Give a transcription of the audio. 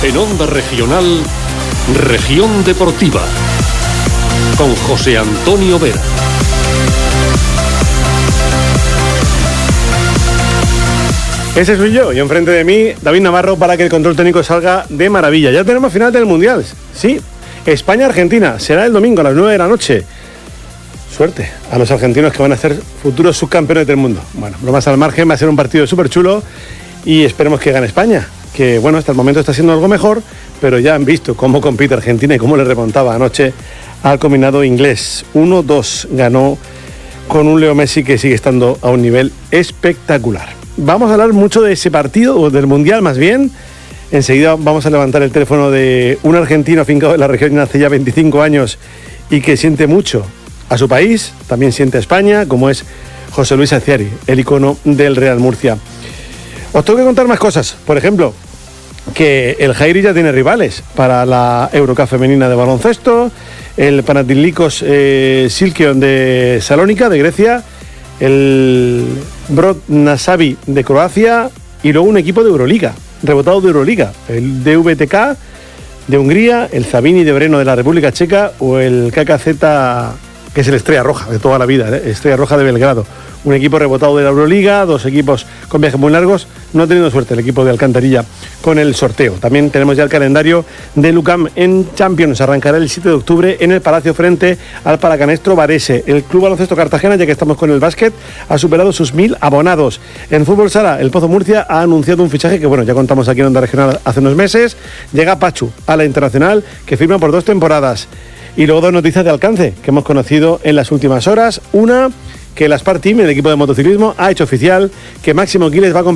En Onda Regional, Región Deportiva, con José Antonio Vera. Ese soy yo, y enfrente de mí, David Navarro, para que el control técnico salga de maravilla. Ya tenemos final del Mundial, sí. España-Argentina, será el domingo a las 9 de la noche. Suerte a los argentinos que van a ser futuros subcampeones del mundo. Bueno, bromas al margen, va a ser un partido súper chulo y esperemos que gane España, que bueno, hasta el momento está siendo algo mejor, pero ya han visto cómo compite Argentina y cómo le remontaba anoche al combinado inglés. 1-2 ganó con un Leo Messi que sigue estando a un nivel espectacular. Vamos a hablar mucho de ese partido, o del Mundial más bien. Enseguida vamos a levantar el teléfono de un argentino afincado en la región hace ya 25 años y que siente mucho a su país, también siente a España, como es José Luis Aciari, el icono del Real Murcia. Os tengo que contar más cosas, por ejemplo, que el Jairi ya tiene rivales para la Eurocup femenina de baloncesto, el Panathinaikos Silkion de Salónica, de Grecia, el Brod Nasavi de Croacia y luego un equipo de Euroliga, rebotado de Euroliga, el DVTK de Hungría, el Zabini de Breno de la República Checa o el KKZ, que es el Estrella Roja de toda la vida, Estrella Roja de Belgrado. Un equipo rebotado de la Euroliga, dos equipos con viajes muy largos. No ha tenido suerte el equipo de Alcantarilla con el sorteo. También tenemos ya el calendario de Lucam en Champions. Arrancará el 7 de octubre en el Palacio frente al Paracanestro Varese. El Club Baloncesto Cartagena, ya que estamos con el básquet, ha superado sus 1000 abonados. En fútbol sala, el Pozo Murcia ha anunciado un fichaje que, bueno, ya contamos aquí en Onda Regional hace unos meses. Llega Pachu a la Internacional, que firma por 2 temporadas. Y luego 2 noticias de alcance que hemos conocido en las últimas horas. Una, que el Aspar Team, el equipo de motociclismo, ha hecho oficial que Máximo Quiles va a